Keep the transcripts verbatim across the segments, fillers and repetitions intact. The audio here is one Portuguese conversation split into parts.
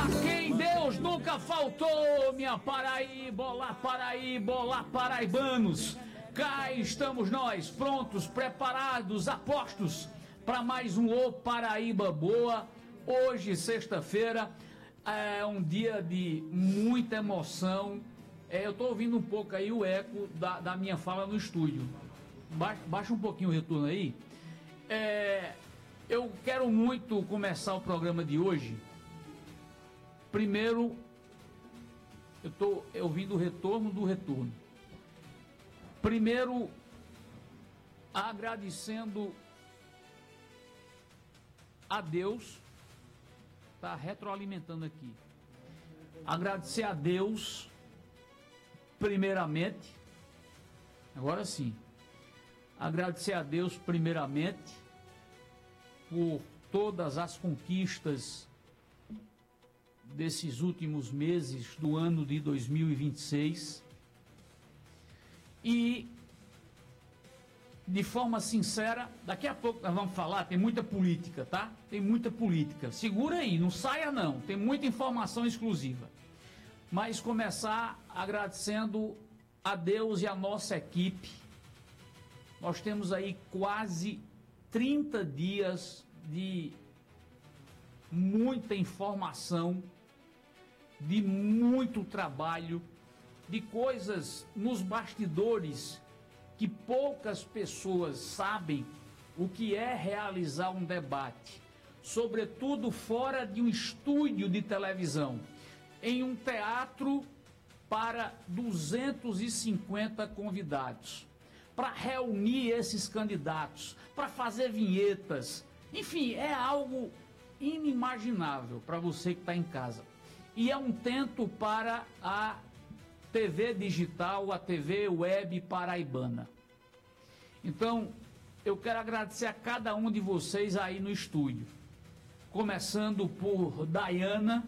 quem Deus nunca faltou, minha Paraíba, olá Paraíba, olá paraibanos. Cá estamos nós, prontos, preparados, apostos para mais um Ô Paraíba Boa. Hoje, sexta-feira, é um dia de muita emoção. É, eu estou ouvindo um pouco aí o eco da, da minha fala no estúdio. Baixa, baixa um pouquinho o retorno aí. É, eu quero muito começar o programa de hoje. Primeiro, eu estou ouvindo o retorno do retorno. Primeiro, agradecendo a Deus, está retroalimentando aqui. Agradecer a Deus, primeiramente, agora sim, agradecer a Deus, primeiramente, por todas as conquistas desses últimos meses do ano de dois mil e vinte e seis e de forma sincera, daqui a pouco nós vamos falar, tem muita política, tá? Tem muita política, segura aí, não saia não, tem muita informação exclusiva, mas começar agradecendo a Deus e a nossa equipe. Nós temos aí quase trinta dias de muita informação, de muito trabalho, de coisas nos bastidores que poucas pessoas sabem o que é realizar um debate, sobretudo fora de um estúdio de televisão, em um teatro para duzentos e cinquenta convidados, para reunir esses candidatos, para fazer vinhetas, enfim, é algo inimaginável para você que está em casa. E é um tento para a T V digital, a T V web paraibana. Então, eu quero agradecer a cada um de vocês aí no estúdio. Começando por Dayana,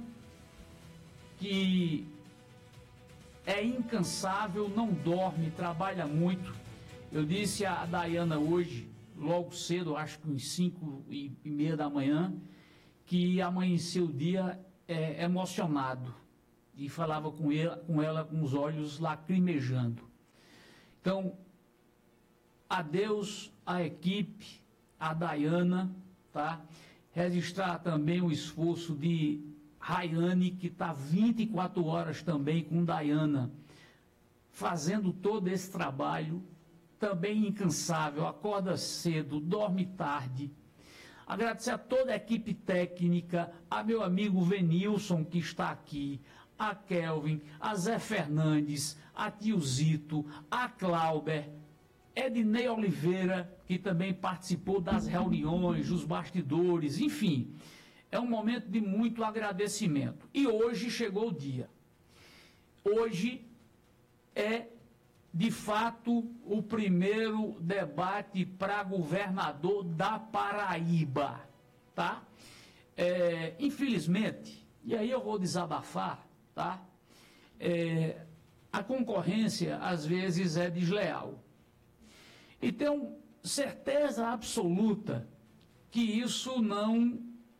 que é incansável, não dorme, trabalha muito. Eu disse a Dayana hoje, logo cedo, acho que uns cinco e meia da manhã, que amanheceu o dia é, emocionado, e falava com, ele, com ela com os olhos lacrimejando. Então, a Deus, a equipe, a Dayana, tá? Registrar também o esforço de Rayane, que está vinte e quatro horas também com Dayana, fazendo todo esse trabalho, também incansável, acorda cedo, dorme tarde. Agradecer a toda a equipe técnica, a meu amigo Venilson, que está aqui, a Kelvin, a Zé Fernandes, a Tiozito, a Clauber, Ednei Oliveira, que também participou das reuniões, dos bastidores, enfim, é um momento de muito agradecimento. E hoje chegou o dia. Hoje é, de fato, o primeiro debate para governador da Paraíba, tá? É, infelizmente, e aí eu vou desabafar, tá? É, a concorrência, às vezes, é desleal. E tenho certeza absoluta que isso não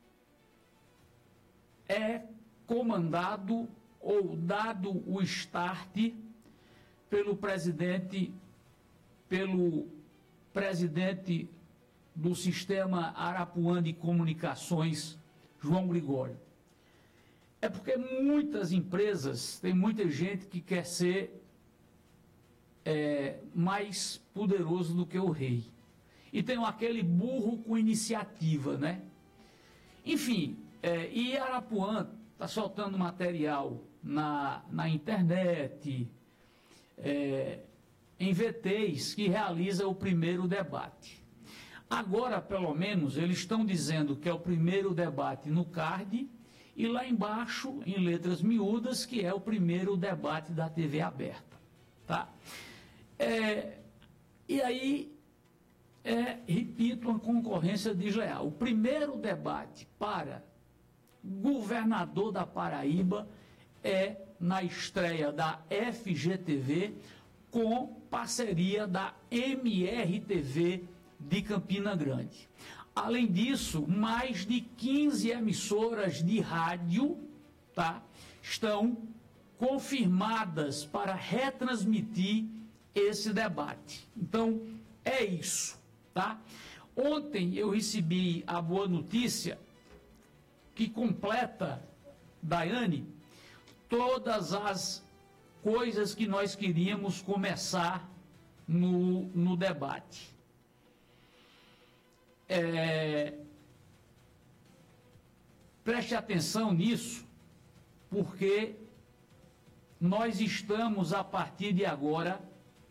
é comandado ou dado o start pelo presidente, pelo presidente do Sistema Arapuã de Comunicações, João Gregório. É porque muitas empresas, tem muita gente que quer ser é, mais poderoso do que o rei. E tem aquele burro com iniciativa, né? Enfim, é, e Arapuã está soltando material na, na internet, É, em V Tês que realiza o primeiro debate. Agora, pelo menos, eles estão dizendo que é o primeiro debate no card e lá embaixo, em letras miúdas, que é o primeiro debate da T V aberta. Tá? É, e aí, é, repito, uma concorrência desleal. O primeiro debate para governador da Paraíba é na estreia da F G T V com parceria da M R T V de Campina Grande. Além disso, mais de quinze emissoras de rádio tá, estão confirmadas para retransmitir esse debate. Então, é isso, tá? Ontem eu recebi a boa notícia que completa, Daiane, todas as coisas que nós queríamos começar no, no debate. É, preste atenção nisso, porque nós estamos, a partir de agora,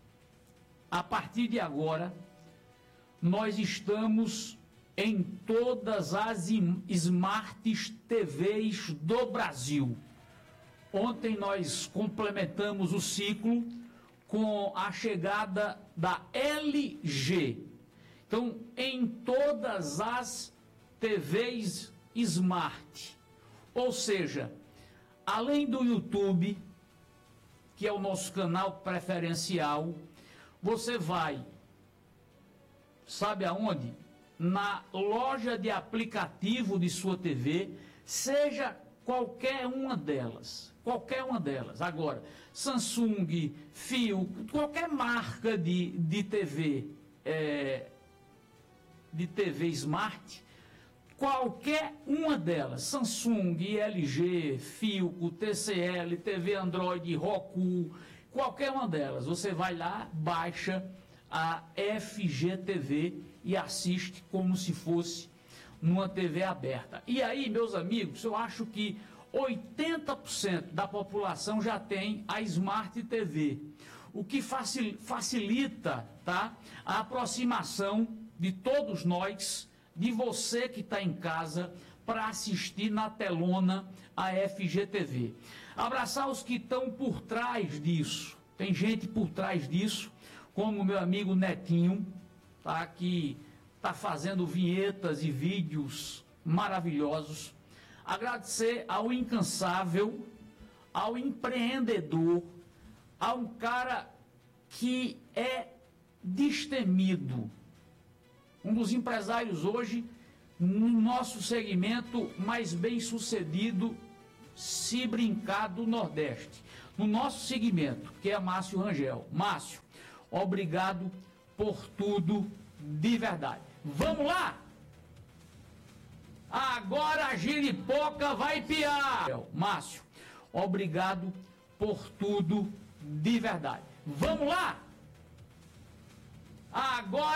a partir de agora, nós estamos em todas as Smart T Vs do Brasil. Ontem nós complementamos o ciclo com a chegada da L G. Então, em todas as T Vs Smart, ou seja, além do YouTube, que é o nosso canal preferencial, você vai, sabe aonde? Na loja de aplicativo de sua T V, seja qualquer uma delas, qualquer uma delas. Agora, Samsung, Fio, qualquer marca de, de T V, é, de T V Smart, qualquer uma delas, Samsung, L G, Philco, T C L, T V Android, Roku, qualquer uma delas, você vai lá, baixa a F G T V e assiste como se fosse numa T V aberta. E aí, meus amigos, eu acho que oitenta por cento da população já tem a Smart T V, o que facilita, tá, a aproximação de todos nós, de você que está em casa, para assistir na telona a F G T V. Abraçar os que estão por trás disso. Tem gente por trás disso, como o meu amigo Netinho, tá, que está fazendo vinhetas e vídeos maravilhosos. Agradecer ao incansável, ao empreendedor, a um cara que é destemido, um dos empresários hoje no nosso segmento mais bem sucedido, se brincar, do Nordeste, no nosso segmento, que é Márcio Rangel. Márcio, obrigado por tudo, de verdade. Vamos lá? Agora a giripoca vai piar. Márcio, obrigado por tudo, de verdade. Vamos lá? Agora